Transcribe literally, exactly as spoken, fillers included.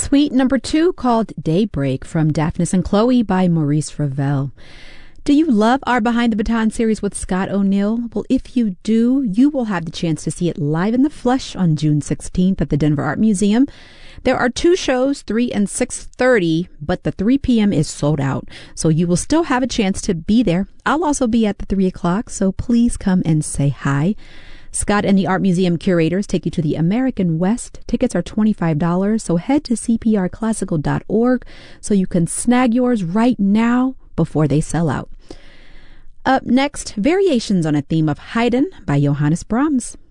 Suite number two, called Daybreak, from Daphnis and Chloe by Maurice Ravel. Do you love our Behind the Baton series with Scott O'Neill? Well, if you do, you will have the chance to see it live in the flesh on June sixteenth at the Denver Art Museum. There are two shows, three and six thirty, but the three p.m. is sold out, so you will still have a chance to be there. I'll also be at the three o'clock, so please come and say hi. Scott and the Art Museum curators take you to the American West. Tickets are twenty-five dollars, so head to c p r classical dot org so you can snag yours right now before they sell out. Up next, Variations on a Theme of Haydn by Johannes Brahms.